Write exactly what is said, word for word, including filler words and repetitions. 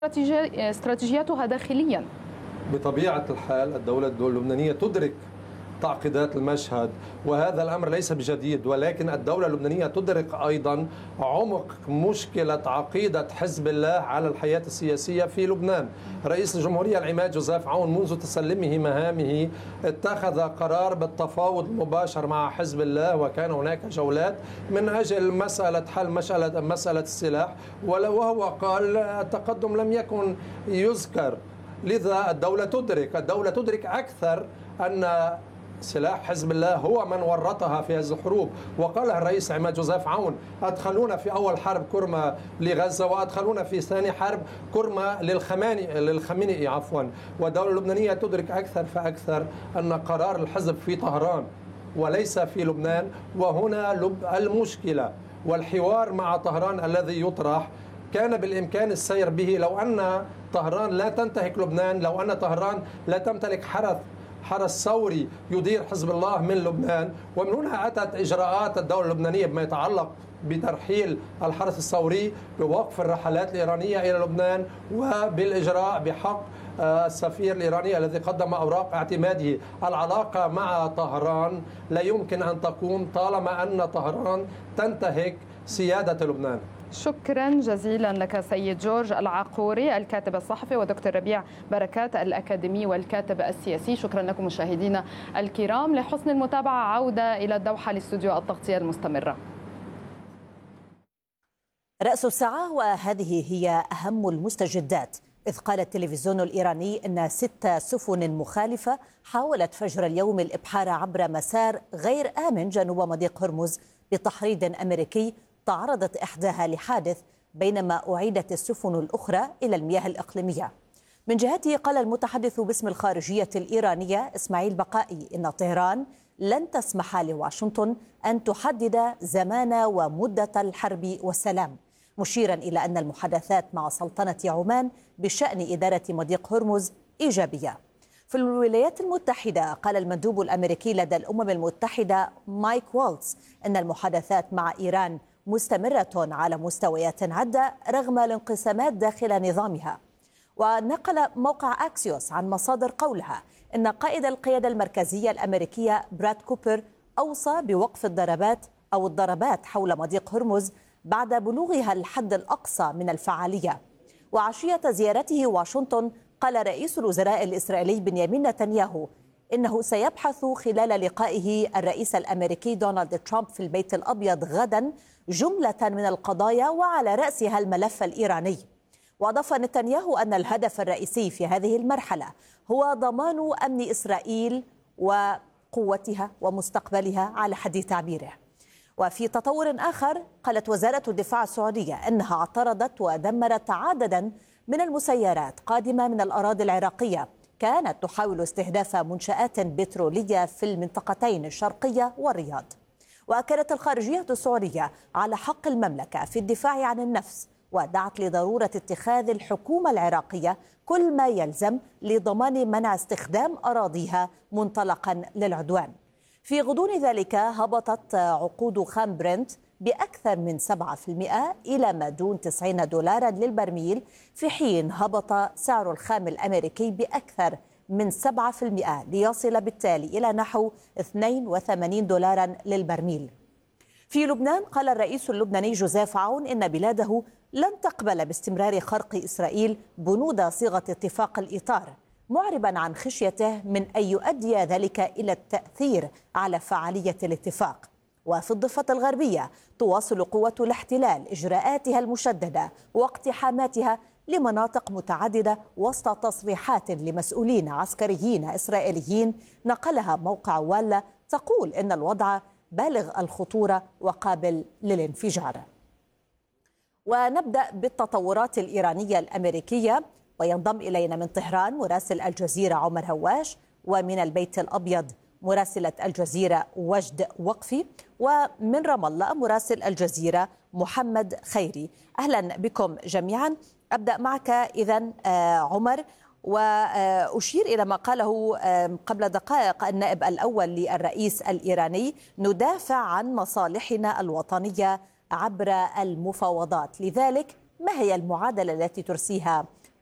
استراتيجيتها داخليا؟ بطبيعة الحال الدولة اللبنانية تدرك تعقيدات المشهد، وهذا الأمر ليس بجديد، ولكن الدولة اللبنانية تدرك أيضا عمق مشكلة عقيدة حزب الله على الحياة السياسية في لبنان. رئيس الجمهورية العماد جوزيف عون منذ تسلمه مهامه اتخذ قرار بالتفاوض المباشر مع حزب الله، وكان هناك جولات من أجل مسألة حل مسألة مسألة السلاح، وهو قال التقدم لم يكن يذكر. لذا الدولة تدرك الدولة تدرك أكثر أن سلاح حزب الله هو من ورطها في هذه الحروب. وقال الرئيس عماد جوزيف عون: أدخلونا في أول حرب كرمة لغزة، وأدخلونا في ثاني حرب كرمة للخماني للخمينئي عفوا. والدولة اللبنانية تدرك أكثر فأكثر أن قرار الحزب في طهران وليس في لبنان، وهنا لب المشكلة. والحوار مع طهران الذي يطرح كان بالإمكان السير به لو أن طهران لا تنتهك لبنان، لو أن طهران لا تمتلك حرس حرس ثوري يدير حزب الله من لبنان. ومن هنا أتت إجراءات الدولة اللبنانية بما يتعلق بترحيل الحرس الثوري، بوقف الرحلات الإيرانية إلى لبنان، وبالإجراء بحق السفير الإيراني الذي قدم أوراق اعتماده. العلاقة مع طهران لا يمكن أن تقوم طالما أن طهران تنتهك سيادة لبنان. شكرا جزيلا لك سيد جورج العقوري الكاتب الصحفي، ودكتور ربيع بركات الأكاديمي والكاتب السياسي. شكرا لكم مشاهدينا الكرام. لحسن المتابعة عودة إلى الدوحة لاستوديو التغطية المستمرة. رأس الساعة، وهذه هي أهم المستجدات. إذ قال التلفزيون الإيراني أن ست سفن مخالفة حاولت فجر اليوم الإبحار عبر مسار غير آمن جنوب مضيق هرمز بتحريض أمريكي، تعرضت إحداها لحادث بينما أعيدت السفن الأخرى إلى المياه الإقليمية. من جهته قال المتحدث باسم الخارجية الإيرانية إسماعيل بقائي إن طهران لن تسمح لواشنطن أن تحدد زمان ومدة الحرب والسلام، مشيرا إلى أن المحادثات مع سلطنة عمان بشأن إدارة مضيق هرمز إيجابية. في الولايات المتحدة قال المندوب الأمريكي لدى الأمم المتحدة مايك والتز أن المحادثات مع إيران مستمرة على مستويات عدة رغم الانقسامات داخل نظامها. ونقل موقع أكسيوس عن مصادر قولها أن قائد القيادة المركزية الأمريكية براد كوبر أوصى بوقف الضربات أو الضربات حول مضيق هرمز بعد بلوغها الحد الأقصى من الفعالية. وعشية زيارته واشنطن قال رئيس الوزراء الإسرائيلي بنيامين نتنياهو إنه سيبحث خلال لقائه الرئيس الأمريكي دونالد ترامب في البيت الأبيض غدا جملة من القضايا وعلى رأسها الملف الإيراني. وأضاف نتنياهو أن الهدف الرئيسي في هذه المرحلة هو ضمان أمن إسرائيل وقوتها ومستقبلها على حد تعبيره. وفي تطور آخر قالت وزارة الدفاع السعودية أنها اعترضت ودمرت عددا من المسيرات قادمة من الأراضي العراقية كانت تحاول استهداف منشآت بترولية في المنطقتين الشرقية والرياض. وأكدت الخارجية السعودية على حق المملكة في الدفاع عن النفس، ودعت لضرورة اتخاذ الحكومة العراقية كل ما يلزم لضمان منع استخدام أراضيها منطلقا للعدوان. في غضون ذلك هبطت عقود خام برنت بأكثر من سبعة بالمئة إلى ما دون تسعين دولارا للبرميل، في حين هبط سعر الخام الأمريكي بأكثر من سبعة بالمئة ليصل بالتالي إلى نحو اثنين وثمانين دولارا للبرميل. في لبنان قال الرئيس اللبناني جوزيف عون إن بلاده لن تقبل باستمرار خرق إسرائيل بنود صيغة اتفاق الإطار، معربا عن خشيته من أن يؤدي ذلك إلى التأثير على فعالية الاتفاق. وفي الضفة الغربية تواصل قوة الاحتلال إجراءاتها المشددة واقتحاماتها لمناطق متعددة وسط تصريحات لمسؤولين عسكريين إسرائيليين نقلها موقع والا تقول إن الوضع بالغ الخطورة وقابل للانفجار. ونبدأ بالتطورات الإيرانية الأمريكية، وينضم إلينا من طهران مراسل الجزيرة عمر هواش، ومن البيت الأبيض مراسلة الجزيرة وجد وقفي، ومن رام الله مراسل الجزيرة محمد خيري. أهلا بكم جميعا. أبدأ معك إذن عمر، وأشير إلى ما قاله قبل دقائق النائب الأول للرئيس الإيراني: ندافع عن مصالحنا الوطنية عبر المفاوضات. لذلك ما هي المعادلة التي ترسيها